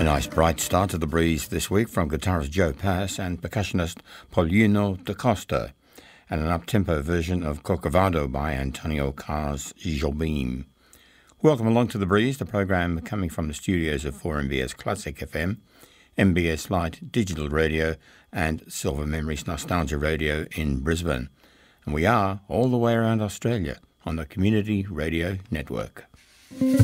nice bright start to the breeze this week from guitarist Joe Pass and percussionist Paulino da Costa, and an up-tempo version of Corcovado by Antonio Carlos Jobim. Welcome along to The Breeze, the program coming from the studios of 4MBS Classic FM, MBS Lite Digital Radio and Silver Memories Nostalgia Radio in Brisbane. And we are all the way around Australia on the Community Radio Network.